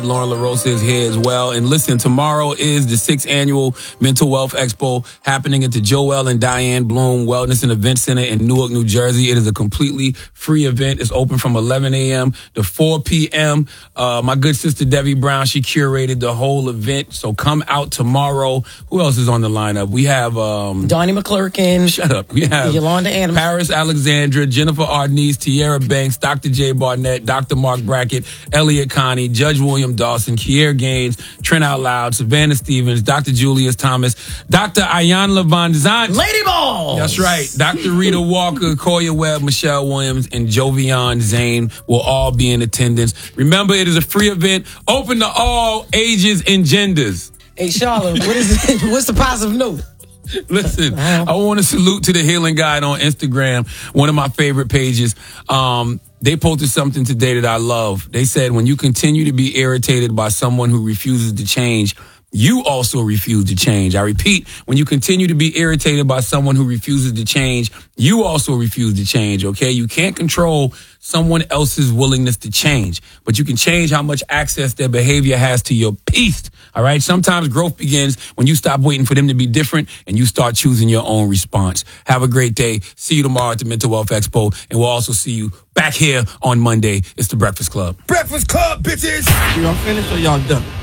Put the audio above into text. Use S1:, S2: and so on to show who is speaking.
S1: Lauren LaRosa is here as well. And listen, tomorrow is the 6th annual Mental Wealth Expo happening at the Joel and Diane Bloom Wellness and Event Center in Newark, New Jersey. It is a completely free event. It's open from 11 a.m. to 4 p.m. My good sister Debbie Brown, she curated the whole event. So come out tomorrow. Who else is on the lineup? We have
S2: Donnie McClurkin.
S1: Shut up. We have
S2: Yolanda Adams,
S1: Paris Alexandra, Jennifer Arnese, Tierra Banks, Dr. J. Barnett, Dr. Mark Brackett, Elliot Connie, Judge William Dawson, Kier Gaines, Trent Out Loud, Savannah Stevens, Dr. Julius Thomas, Dr. Ayanla Van Zant.
S2: Lady Balls.
S1: That's right. Dr. Rita Walker, Koya Webb, Michelle Williams, and Jovian Zane will all be in attendance. Remember, it is a free event, open to all ages and genders.
S2: Hey, Charlotte, what's the positive note?
S1: Listen, I want to salute to the Healing Guide on Instagram, one of my favorite pages. They posted something today that I love. They said, when you continue to be irritated by someone who refuses to change, you also refuse to change. I repeat, when you continue to be irritated by someone who refuses to change, you also refuse to change, okay? You can't control someone else's willingness to change, but you can change how much access their behavior has to your peace, all right? Sometimes growth begins when you stop waiting for them to be different and you start choosing your own response. Have a great day. See you tomorrow at the Mental Wealth Expo, and we'll also see you back here on Monday. It's the Breakfast Club.
S3: Breakfast Club, bitches!
S4: Y'all finished or y'all done?